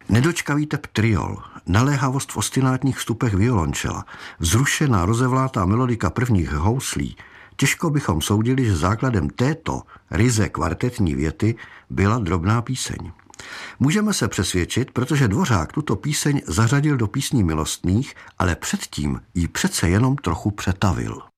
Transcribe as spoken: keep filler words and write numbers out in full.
Nedočkavý tep triol, naléhavost v ostinátních vstupech violončela, vzrušená rozevlátá melodika prvních houslí, těžko bychom soudili, že základem této ryze kvartetní věty byla drobná píseň. Můžeme se přesvědčit, protože Dvořák tuto píseň zařadil do písní milostných, ale předtím ji přece jenom trochu přetavil.